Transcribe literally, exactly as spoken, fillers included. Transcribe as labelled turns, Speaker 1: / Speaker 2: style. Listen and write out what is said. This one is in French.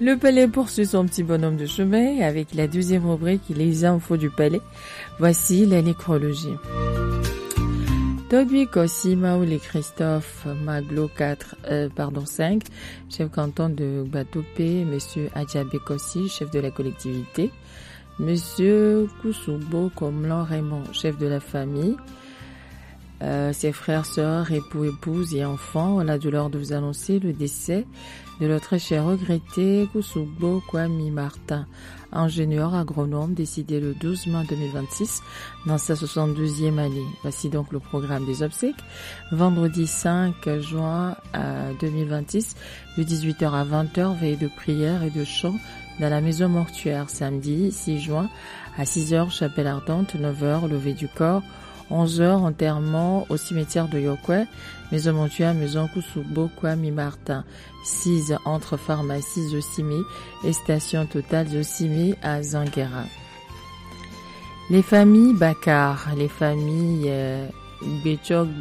Speaker 1: Le palais poursuit son petit bonhomme de chemin avec la deuxième rubrique, les infos du palais. Voici la nécrologie. Togui Kossi Maouli Christophe Maglo quatre, euh, pardon cinq, chef canton de Batopé, monsieur Adjabé Kossi, chef de la collectivité, monsieur Kousoubo Komlan Raymond, chef de la famille, euh, ses frères, sœurs, époux, épouses et enfants. On a de l'ordre de vous annoncer le décès de notre très cher regretté Kousoubo Kwame Martin, ingénieur agronome décédé le douze mai deux mille vingt-six dans sa soixante-deuxième année. Voici donc le programme des obsèques. Vendredi cinq juin deux mille vingt-six, de dix-huit heures à vingt heures, veille de prière et de chant dans la maison mortuaire. Samedi six juin à six heures, chapelle ardente, neuf heures, levée du corps, onze heures, enterrement au cimetière de Yokwe, maison mortuaire, maison Kousoubo Kwame Martin. six entre pharmacie Zosimi et station totale Zosimi à Zanguera. Les familles Bakar, les familles euh, Béchok